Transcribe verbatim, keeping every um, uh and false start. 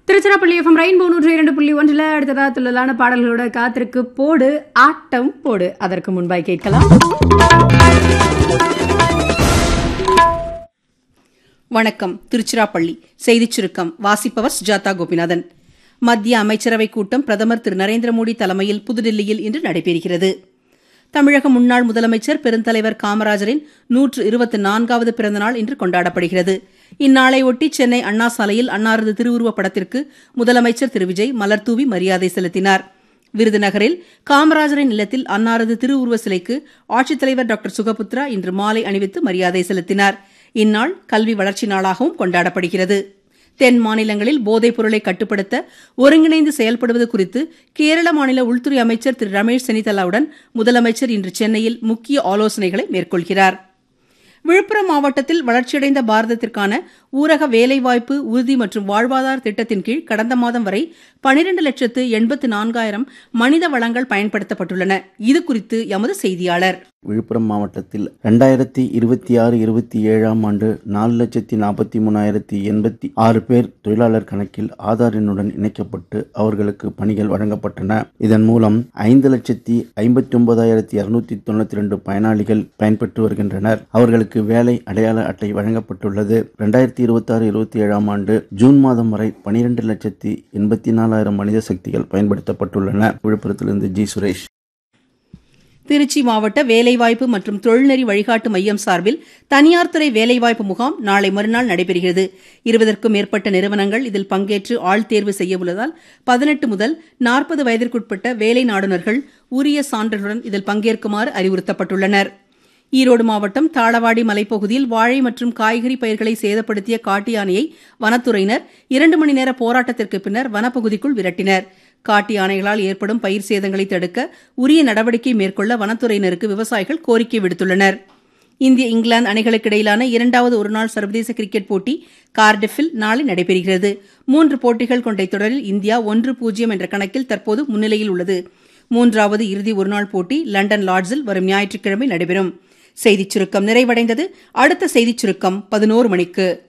Tiruchirappalli FM rainbow நூற்றி இரண்டு புள்ளி ஒன்றில் அடுத்ததா துள்ளலான பாடல்களோட காத்திருக்கு போடு ஆட்டம் போடு. அதற்கு முன்பாய் கேட்கலாம். வணக்கம். திருச்சிராப்பள்ளி செய்திச் சுருக்கம் வாசிப்பவர் சுஜாதா கோபிநாதன். மத்திய அமைச்சரவைக் கூட்டம் பிரதமர் திரு நரேந்திர மோடி தலைமையில் புதுடில்லியில் இன்று நடைபெறுகிறது. தமிழக முன்னாள் முதலமைச்சர் பெருந்தலைவர் காமராஜரின் நூற்று இருபத்தி நான்காவது பிறந்தநாள் இன்று கொண்டாடப்படுகிறது. இந்நாளையொட்டி சென்னை அண்ணா சாலையில் அன்னாரது திருவுருவப் படத்திற்கு முதலமைச்சர் திரு விஜய் மலர்தூவி மரியாதை செலுத்தினார். விருதுநகரில் காமராஜரின் இல்லத்தில் அன்னாரது திருவுருவ சிலைக்கு ஆட்சித்தலைவர் டாக்டர் சுகபுத்ரா இன்று மாலை அணிவித்து மரியாதை செலுத்தினார். இந்நாள் கல்வி வளர்ச்சி நாளாகவும் கொண்டாடப்படுகிறது. தென் மாநிலங்களில் போதைப் பொருளை கட்டுப்படுத்த ஒருங்கிணைந்து செயல்படுவது குறித்து கேரள மாநில உள்துறை அமைச்சர் திரு ரமேஷ் சென்னிதலாவுடன் முதலமைச்சர் இன்று சென்னையில் முக்கிய ஆலோசனைகளை மேற்கொள்கிறார். விழுப்புரம் மாவட்டத்தில் வளர்ச்சியடைந்த பாரதத்திற்கான ஊரக வேலைவாய்ப்பு உறுதி மற்றும் வாழ்வாதார திட்டத்தின் கீழ் கடந்த மாதம் வரை பனிரண்டு லட்சத்து எண்பத்து நான்காயிரம் மனித வளங்கள் பயன்படுத்தப்பட்டுள்ளன. இதுகுறித்து எமது செய்தியாளர். விழுப்புரம் மாவட்டத்தில் இரண்டாயிரத்தி இருபத்தி ஆறு இருபத்தி ஏழாம் ஆண்டு நாலு லட்சத்தி நாற்பத்தி மூணாயிரத்தி எண்பத்தி ஆறு பேர் தொழிலாளர் கணக்கில் ஆதார் எண்ணுடன் இணைக்கப்பட்டு அவர்களுக்கு பணிகள் வழங்கப்பட்டன. இதன் மூலம் ஐந்து லட்சத்தி ஐம்பத்தி ஒன்பதாயிரத்தி இருநூத்தி தொண்ணூத்தி ரெண்டு பயனாளிகள் பயன்பெற்று வருகின்றனர். அவர்களுக்கு வேலை அடையாள அட்டை வழங்கப்பட்டுள்ளது. இரண்டாயிரத்தி இருபத்தி ஆறு இருபத்தி ஏழாம் ஆண்டு ஜூன் மாதம் வரை பனிரெண்டு லட்சத்தி எண்பத்தி நாலாயிரம் மனித சக்திகள் பயன்படுத்தப்பட்டுள்ளன. விழுப்புரத்திலிருந்து ஜி சுரேஷ். திருச்சி மாவட்ட வேலைவாய்ப்பு மற்றும் தொழில்நெறி வழிகாட்டு மையம் சார்பில் தனியார் துறை வேலைவாய்ப்பு முகாம் நாளை மறுநாள் நடைபெறுகிறது. இருபதற்கும் மேற்பட்ட நிறுவனங்கள் இதில் பங்கேற்று ஆள் தேர்வு செய்யவுள்ளதால் பதினெட்டு முதல் நாற்பது வயதிற்குட்பட்ட வேலை நாடுநர்கள் உரிய சான்றுகளுடன் இதில் பங்கேற்குமாறு அறிவுறுத்தப்பட்டுள்ளனர். ஈரோடு மாவட்டம் தாளவாடி மலைப்பகுதியில் வாழை மற்றும் காய்கறி பயிர்களை சேதப்படுத்திய காட்டு யானையை வனத்துறையினர் இரண்டு மணி நேர போராட்டத்திற்கு பின்னர் வனப்பகுதிக்குள் விரட்டினர். காட்டு யானைகளால் ஏற்படும் பயிர் சேதங்களை தடுக்க உரிய நடவடிக்கை மேற்கொள்ள வனத்துறையினருக்கு விவசாயிகள் கோரிக்கை விடுத்துள்ளனர். இந்திய இங்கிலாந்து அணிகளுக்கு இடையிலான இரண்டாவது ஒருநாள் சர்வதேச கிரிக்கெட் போட்டி கார்டிஃபில் நாளை நடைபெறுகிறது. மூன்று போட்டிகள் கொண்ட தொடரில் இந்தியா ஒன்று பூஜ்ஜியம் என்ற கணக்கில் தற்போது முன்னிலையில் உள்ளது. மூன்றாவது இறுதி ஒருநாள் போட்டி லண்டன் லார்ட்ஸில் வரும் ஞாயிற்றுக்கிழமை நடைபெறும். செய்திச் சுருக்கம் நிறைவடைந்தது. அடுத்த செய்திச் சுருக்கம் பதினோரு மணிக்கு.